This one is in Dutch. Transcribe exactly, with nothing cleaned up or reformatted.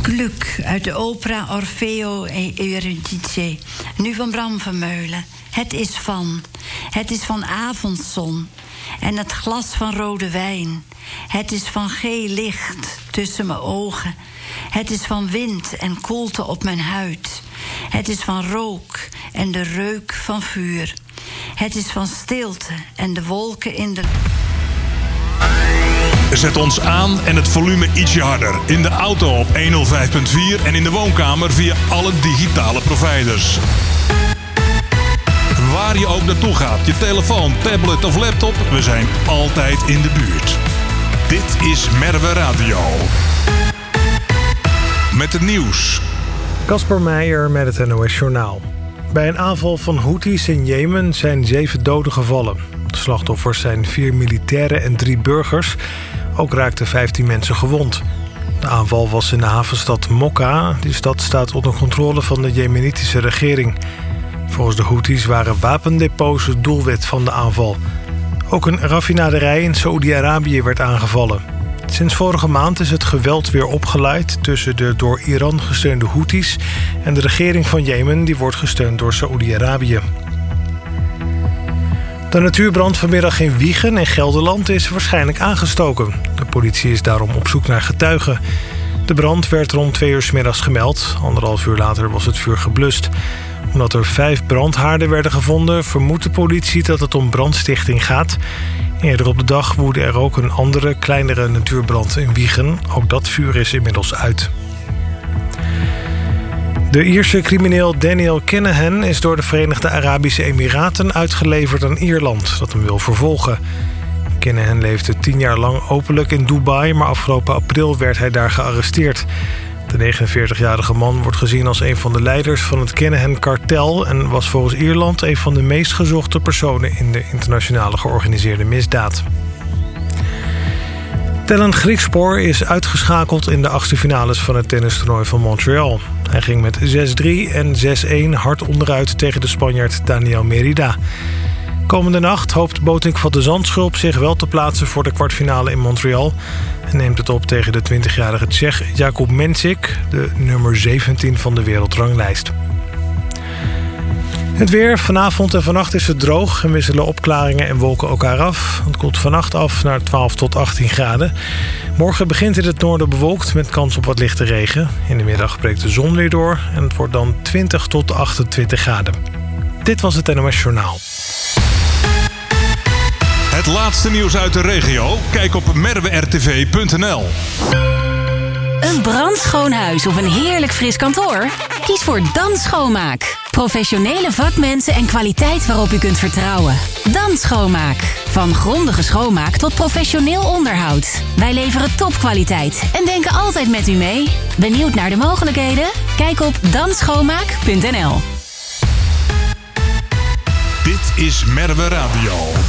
Gluck uit de opera Orfeo e Eurydice. Nu van Bram Vermeulen. Het is van. Het is van avondzon. En het glas van rode wijn. Het is van geel licht tussen mijn ogen. Het is van wind en koelte op mijn huid. Het is van rook en de reuk van vuur. Het is van stilte en de wolken in de... Zet ons aan en het volume ietsje harder. In de auto op honderdvijf komma vier en in de woonkamer via alle digitale providers. Waar je ook naartoe gaat, je telefoon, tablet of laptop, we zijn altijd in de buurt. Dit is Merwe Radio. Met het nieuws. Kasper Meijer met het N O S Journaal. Bij een aanval van Houthis in Jemen zijn zeven doden gevallen. De slachtoffers zijn vier militairen en drie burgers. Ook raakten vijftien mensen gewond. De aanval was in de havenstad Mokka. Die stad staat onder controle van de Jemenitische regering. Volgens de Houthis waren wapendepots het doelwit van de aanval. Ook een raffinaderij in Saoedi-Arabië werd aangevallen. Sinds vorige maand is het geweld weer opgeleid tussen de door Iran gesteunde Houthis en de regering van Jemen, die wordt gesteund door Saoedi-Arabië. De natuurbrand vanmiddag in Wijchen in Gelderland is waarschijnlijk aangestoken. De politie is daarom op zoek naar getuigen. De brand werd rond twee uur 's middags gemeld. Anderhalf uur later was het vuur geblust. Omdat er vijf brandhaarden werden gevonden, vermoedt de politie dat het om brandstichting gaat. Eerder op de dag woedde er ook een andere, kleinere natuurbrand in Wijchen. Ook dat vuur is inmiddels uit. De Ierse crimineel Daniel Kinahan is door de Verenigde Arabische Emiraten uitgeleverd aan Ierland, dat hem wil vervolgen. Kinahan leefde tien jaar lang openlijk in Dubai, maar afgelopen april werd hij daar gearresteerd. De negenenveertigjarige man wordt gezien als een van de leiders van het Kinahan-kartel en was volgens Ierland een van de meest gezochte personen in de internationale georganiseerde misdaad. Tellen Griekspoor is uitgeschakeld in de achtste finales van het tennistoernooi van Montreal. Hij ging met zes drie en zes een hard onderuit tegen de Spanjaard Daniel Merida. Komende nacht hoopt Botik van de Zandschulp zich wel te plaatsen voor de kwartfinale in Montreal en neemt het op tegen de twintigjarige Tsjech Jakub Mensik, de nummer zeventien van de wereldranglijst. Het weer. Vanavond en vannacht is het droog en wisselen opklaringen en wolken elkaar af. Het koelt vannacht af naar twaalf tot achttien graden. Morgen begint in het noorden bewolkt met kans op wat lichte regen. In de middag breekt de zon weer door en het wordt dan twintig tot achtentwintig graden. Dit was het N O S Journaal. Het laatste nieuws uit de regio? Kijk op merwe r t v punt n l. Een brandschoon huis of een heerlijk fris kantoor? Kies voor Dan Schoonmaak. Professionele vakmensen en kwaliteit waarop u kunt vertrouwen. Dan Schoonmaak. Van grondige schoonmaak tot professioneel onderhoud. Wij leveren topkwaliteit en denken altijd met u mee. Benieuwd naar de mogelijkheden? Kijk op dan schoonmaak punt n l. Dit is Merwe Radio.